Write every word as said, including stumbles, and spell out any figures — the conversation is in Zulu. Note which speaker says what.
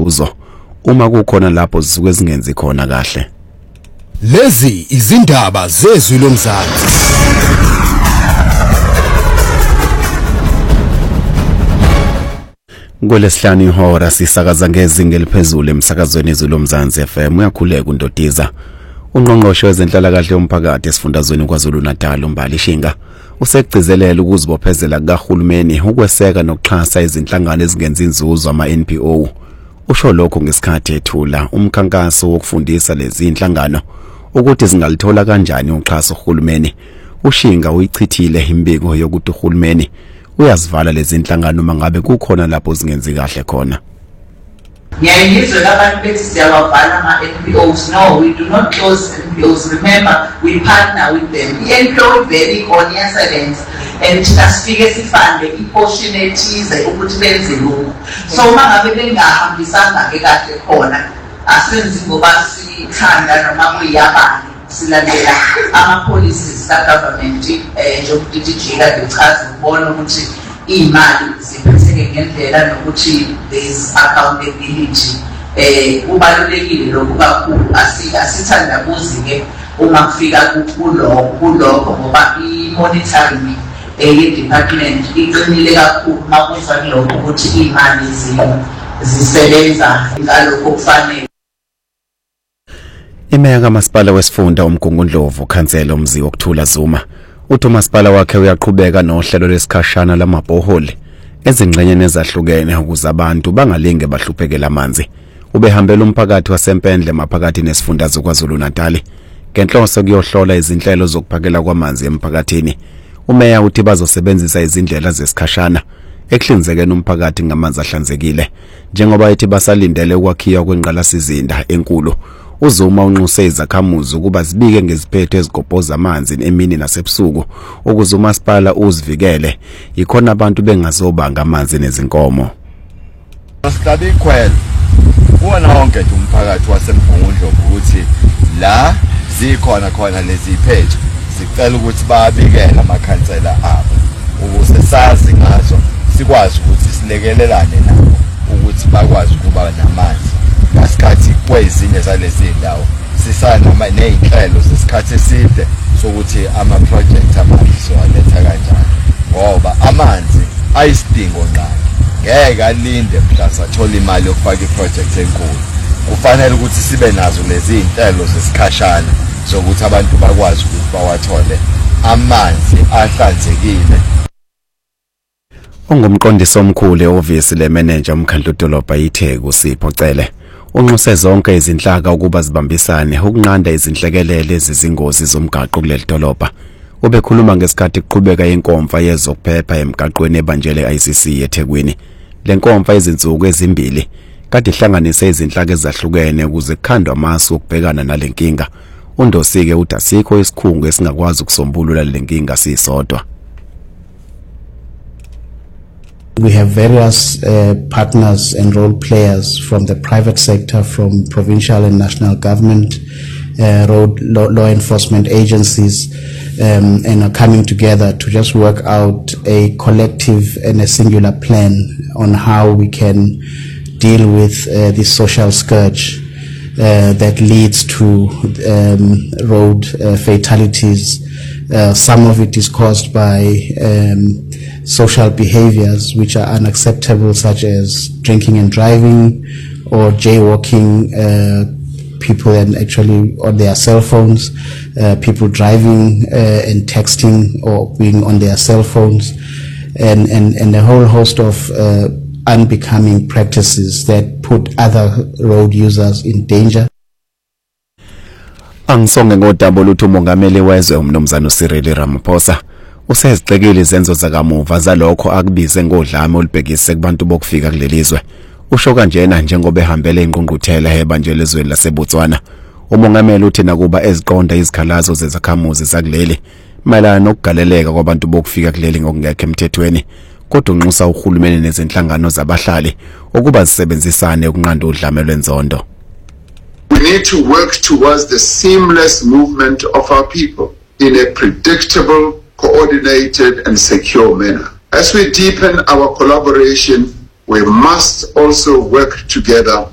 Speaker 1: inzuzo uma kukhona lapho zisuke zingenzi khona kahle.
Speaker 2: Lezi izindaba zezwi lomzansi.
Speaker 1: Ngolesihlanu ihora sisakaza ngezinga eliphezulu emsakazweni izwi lomzansi F M. Uyakhuleka uNdodiza. Ungqongqoshe wezenhlalakahle yomphakathi esifundazweni kwaZulu Natal uMbali Shinga usegcizelela ukuzibophezela kahulumeni ukweseka nokuxhasa izinhlangano ezingenza inzuzo ama-N P O. Usho lokho ngesikhathi ethula umkhankaso wokufundisa lezi inhlangano ukuthi zingalithola kanjani uxhaso uhulumeni. Ushinga uyichithile imbiko yokuthi uhulumeni uyazivala lezi inhlangano mangabe kukhona lapho zingenzi kahle khona.
Speaker 3: Ngiyayizwe abantu bethi siyawavala ama-N P Os. No, we do not close N P Os. Remember, we partner with them. I-N P O ivele ikhona iyasebenza and thina sifike sifande iportion ethize ukuthi benze lokhu. So uma ngabe bengahambisanga-ke kahle khona asenzi ngoba sithanda noma kuyabani silandela ama-policies ka-government um njengokuthi ijika lichaza ukubona ukuthi iy'mali ziphetheke ngendlela nokuthi there is accountability. Um kubalulekile lokhu kakhulu, asithandabuzi-ke uma kufika kulokho ngoba i-monitoring ye-department iqinile kakhulu uma kuza kulokho ukuthi iy'mali zisebenza ngalokho kufanele.
Speaker 1: Imeya kamasipala wesifunda uMgungundlovu ukhansela uMziwa Kuthula Zuma uthi umasipala wakhe uyaqhubeka nohlelo lesikhashana lamabhoholi ezingxenyeni ezahlukene ukuze abantu bangalinge bahluphekela amanzi. Ubehambela umphakathi waseMpendle maphakathi nesifundazwe kwaZulu Natal ngenhloso kuyohlola izinhlelo zokuphakela kwamanzi emphakathini. Umeya uthi bazosebenzisa izindlela zesikhashana ekuhlinzekeni umphakathi ngamanzi ahlanzekile njengoba ethi basalindele ukwakhiwa kwenqalasizinda enkulu. Uzuma unxuse izakhamuzi ukuba zibike ngeziphetho ezigobhoza amanzi emini nasebusuku ukuze umasipala uzivikele ikhona abantu bengazobanga amanzi nezinkomo.
Speaker 4: Sihlabe ikhwelo kuwona wonke umphakathi waseMgungundlovu ukuthi la zikhona khona lezi phetho sicela ukuthi bayabikela amakhansela abo ukuze sazi ngazo sikwazi ukuthi silekelelane nabo ukuthi bakwazi ukuba namanzi ngasikhathi kwezinye zalezi ndawo sisanama nezinhlelo zesikhathi eside sokuthi ama project amanzi sowaletha kanjani ngoba amanzi ayisidingo ngqangi ngeke alinde mhla sathola imali yokufaka iproject enkulu. Kufanele ukuthi sibe nazo lezi zinhlelo zesikhashana sokuthi abantu bakwazi ukuthi bawathole amanzi ahlanzekile.
Speaker 1: Ungumqondisi omkhulu e-ofisi le-manager umkhandlu dolobha iTheku Sipho Cele unxuse zonke izinhlaka ukuba zibambisane ukunqanda izinhlekelele ezizingozi zomgaqo kuleli dolobha. Ubekhuluma ngesikhathi kuqhubeka inkomfa yezokuphepha emgaqweni ebanjele I C C eThekwini. Le nkomfa izinsuku ezimbili kade ihlanganise izinhlaka ezahlukene ukuze kukhandwe amasu okubhekana nalenkinga. Undosike uthi asikho isikhungo esingakwazi ukusombulula le nkinga sisodwa.
Speaker 5: We have various uh, partners and role players from the private sector, from provincial and national government, uh, road law, law enforcement agencies, um, and are coming together to just work out a collective and a singular plan on how we can deal with uh, this social scourge uh, that leads to um, road uh, fatalities. Uh, some of it is caused by um, social behaviors which are unacceptable, such as drinking and driving or jaywalking, uh, people and actually on their cell phones, uh, people driving uh, and texting or being on their cell phones, and, and, and a whole host of uh, unbecoming practices that put other road users in danger.
Speaker 1: Angisonge ngodaba lutho umongameli wezwe umnumzana uCyril Ramaphosa usezixekile izenzo zakamuva zalokho akubize ngodlame olubhekise kubantu bokufika kulelizwe. Usho kanjena njengoba ehambele ingqungquthela ebanjwe lezweni laseBotswana. Umongameli uthi nakuba eziqonda izikhalazo zezakhamuzi zakuleli mayelana nokugaleleka kwabantu bokufika kuleli ngokungekho emthethweni, kodwa unxusa uhulumeni nezinhlangano zabahlali ukuba zisebenzisane ukunqanda udlame lwenzondo.
Speaker 6: We need to work towards the seamless movement of our people in a predictable, coordinated and secure manner. As we deepen our collaboration, we must also work together